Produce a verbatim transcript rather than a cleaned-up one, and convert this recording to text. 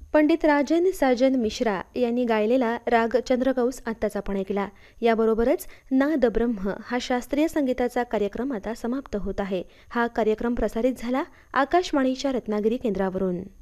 पंडित राजन साजन मिश्रा यांनी गायलेला राग चंद्रकौस आत्ताच आपण ऐकला. याबरोबरच नाद ब्रह्म हा शास्त्रीय संगीताचा कार्यक्रम आता समाप्त होत आहे. हा कार्यक्रम प्रसारित झाला आकाशवाणीच्या रत्नागिरी केंद्रावरून.